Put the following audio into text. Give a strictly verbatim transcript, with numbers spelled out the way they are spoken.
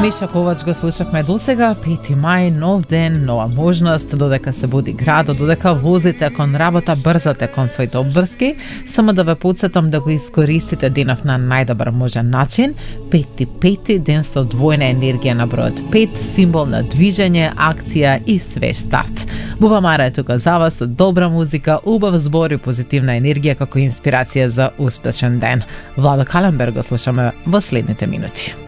Миша Ковач го слушавме досега. пети мај, нов ден, нова можност, додека се буди градот, додека возите кон работа, брзате кон своите обврски, само да ве потсетам да го искористите денов на најдобар можен начин. Пети пети ден со двојна енергија на бројот пет, символ на движење, акција и свеж старт. Буба Мара е тука за вас, добра музика, убав збор и позитивна енергија како инспирација за успешен ден. Владо Каленберг го слушаме во следните минути.